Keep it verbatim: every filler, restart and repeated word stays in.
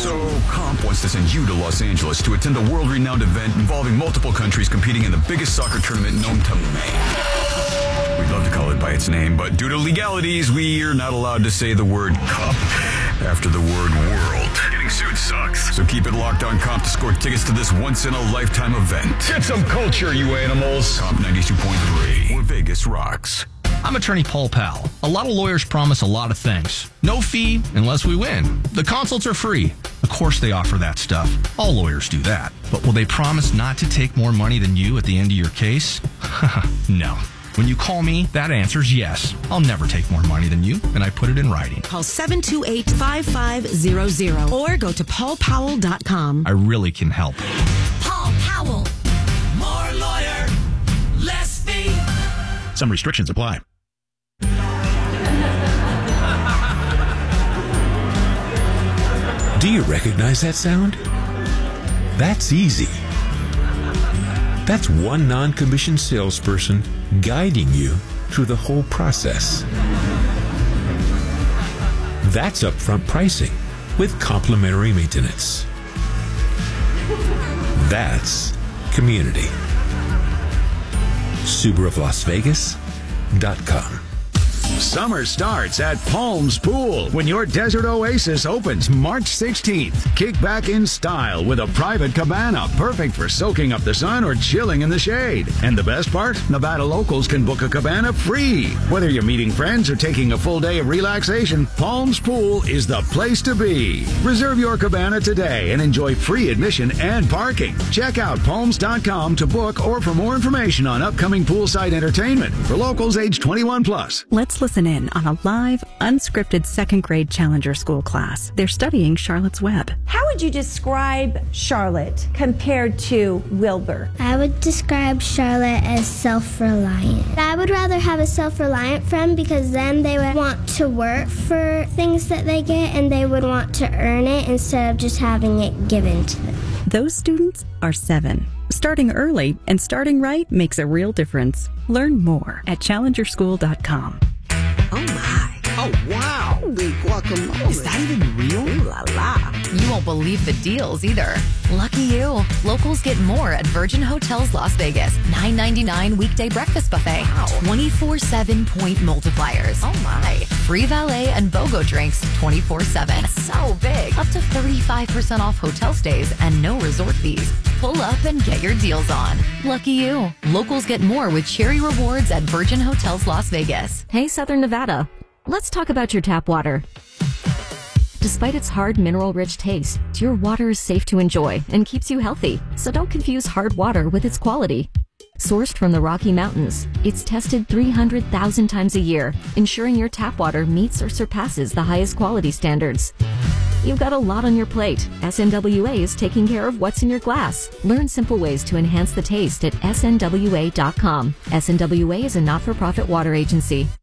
So, Comp wants to send you to Los Angeles to attend a world-renowned event involving multiple countries competing in the biggest soccer tournament known to man. We'd love to call it by its name, but due to legalities, we are not allowed to say the word cup after the word world. Getting sued sucks. So keep it locked on Comp to score tickets to this once-in-a-lifetime event. Get some culture, you animals. Comp ninety-two point three, where Vegas rocks. I'm attorney Paul Powell. A lot of lawyers promise a lot of things. No fee unless we win. The consults are free. Of course they offer that stuff. All lawyers do that. But will they promise not to take more money than you at the end of your case? No. When you call me, that answer's yes. I'll never take more money than you, and I put it in writing. Call seven two eight, five five zero zero or go to paul powell dot com. I really can help. Paul Powell. More lawyer, less fee. Some restrictions apply. Do you recognize that sound? That's easy. That's one non-commissioned salesperson guiding you through the whole process. That's upfront pricing with complimentary maintenance. That's community. Subaru of Las Vegas dot com. Summer starts at Palms Pool when your desert oasis opens March sixteenth. Kick back in style with a private cabana, perfect for soaking up the sun or chilling in the shade. And the best part? Nevada locals can book a cabana free. Whether you're meeting friends or taking a full day of relaxation, Palms Pool is the place to be. Reserve your cabana today and enjoy free admission and parking. Check out palms dot com to book or for more information on upcoming poolside entertainment for locals age twenty-one plus. Let's listen in on a live, unscripted second grade Challenger School class. They're studying Charlotte's Web. How would you describe Charlotte compared to Wilbur? I would describe Charlotte as self-reliant. I would rather have a self-reliant friend because then they would want to work for things that they get and they would want to earn it instead of just having it given to them. Those students are seven. Starting early and starting right makes a real difference. Learn more at challenger school dot com. Oh my. Oh, wow. Holy guacamole. Is that even real? Ooh la la. You won't believe the deals either. Lucky you. Locals get more at Virgin Hotels Las Vegas. nine ninety-nine weekday breakfast buffet. Wow. twenty-four seven point multipliers. Oh my. Free valet and BOGO drinks twenty-four seven. That's so big. Up to thirty-five percent off hotel stays and no resort fees. Pull up and get your deals on. Lucky you. Locals get more with Cherry Rewards at Virgin Hotels Las Vegas. Hey, Southern Nevada. Let's talk about your tap water. Despite its hard, mineral-rich taste, your water is safe to enjoy and keeps you healthy, so don't confuse hard water with its quality. Sourced from the Rocky Mountains, it's tested three hundred thousand times a year, ensuring your tap water meets or surpasses the highest quality standards. You've got a lot on your plate. S N W A is taking care of what's in your glass. Learn simple ways to enhance the taste at S N W A dot com. S N W A is a not-for-profit water agency.